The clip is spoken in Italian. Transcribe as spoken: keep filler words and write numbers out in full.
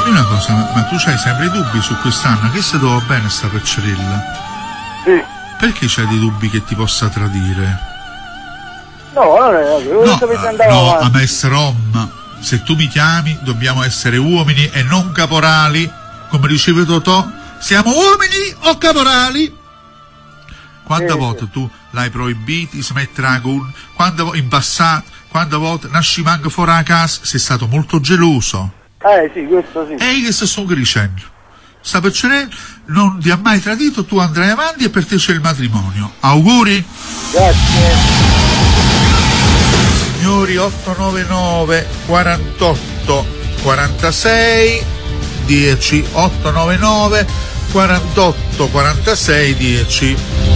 dimmi una cosa, ma, ma tu c'hai sempre i dubbi su quest'anno, che se dopo bene sta Peccerella? Sì. Perché c'hai dei dubbi che ti possa tradire? No, non è ovvio, No, mi uh, no, a Mess Rom, se tu mi chiami dobbiamo essere uomini e non caporali, come diceva Totò, siamo uomini o caporali? Quante sì, volte sì. tu l'hai proibito, smetterà con, quando in passato, quante volte nasci manco fuori a casa, sei stato molto geloso. Eh sì, questo sì. E io che sto dicendo? Sta Peccerella non ti ha mai tradito, tu andrai avanti e per te c'è il matrimonio. Auguri! Grazie. Signori, otto nove nove quarantotto quarantasei dieci, otto nove nove quarantotto quarantasei dieci.